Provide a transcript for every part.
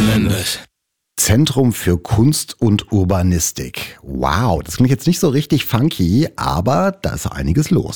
Geländes. Zentrum für Kunst und Urbanistik. Wow, das klingt jetzt nicht so richtig funky, aber da ist einiges los.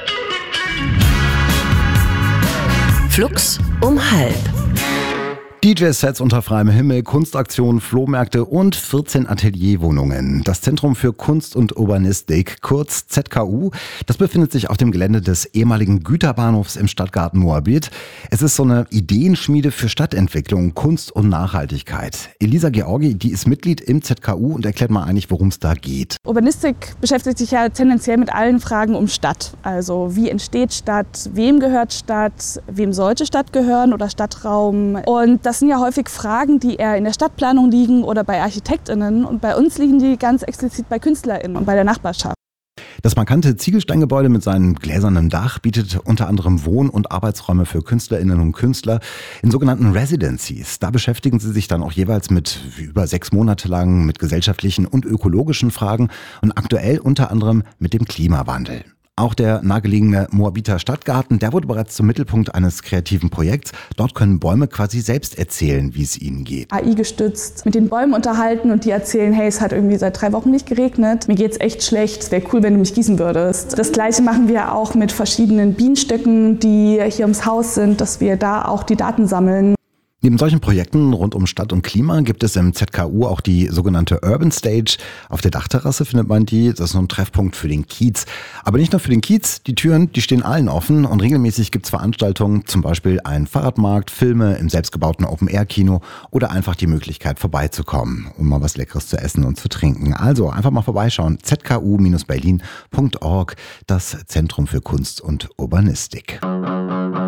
Flux um halb. DJ-Sets unter freiem Himmel, Kunstaktionen, Flohmärkte und 14 Atelierwohnungen. Das Zentrum für Kunst und Urbanistik, kurz ZKU, das befindet sich auf dem Gelände des ehemaligen Güterbahnhofs im Stadtgarten Moabit. Es ist so eine Ideenschmiede für Stadtentwicklung, Kunst und Nachhaltigkeit. Elisa Georgi, die ist Mitglied im ZKU und erklärt mal eigentlich, worum es da geht. Urbanistik beschäftigt sich ja tendenziell mit allen Fragen um Stadt. Also wie entsteht Stadt, wem gehört Stadt, wem sollte Stadt gehören oder Stadtraum. Und das sind ja häufig Fragen, die eher in der Stadtplanung liegen oder bei ArchitektInnen. Und bei uns liegen die ganz explizit bei KünstlerInnen und bei der Nachbarschaft. Das markante Ziegelsteingebäude mit seinem gläsernen Dach bietet unter anderem Wohn- und Arbeitsräume für KünstlerInnen und Künstler in sogenannten Residencies. Da beschäftigen sie sich dann auch jeweils mit über 6 Monate lang mit gesellschaftlichen und ökologischen Fragen und aktuell unter anderem mit dem Klimawandel. Auch der nahegelegene Moabiter Stadtgarten, der wurde bereits zum Mittelpunkt eines kreativen Projekts. Dort können Bäume quasi selbst erzählen, wie es ihnen geht. AI gestützt mit den Bäumen unterhalten und die erzählen, hey, es hat irgendwie seit 3 Wochen nicht geregnet, mir geht's echt schlecht, es wäre cool, wenn du mich gießen würdest. Das Gleiche machen wir auch mit verschiedenen Bienenstöcken, die hier ums Haus sind, dass wir da auch die Daten sammeln. Neben solchen Projekten rund um Stadt und Klima gibt es im ZKU auch die sogenannte Urban Stage. Auf der Dachterrasse findet man die. Das ist so ein Treffpunkt für den Kiez. Aber nicht nur für den Kiez. Die Türen, die stehen allen offen und regelmäßig gibt es Veranstaltungen, zum Beispiel einen Fahrradmarkt, Filme im selbstgebauten Open-Air-Kino oder einfach die Möglichkeit vorbeizukommen, um mal was Leckeres zu essen und zu trinken. Also einfach mal vorbeischauen. zku-berlin.org, das Zentrum für Kunst und Urbanistik.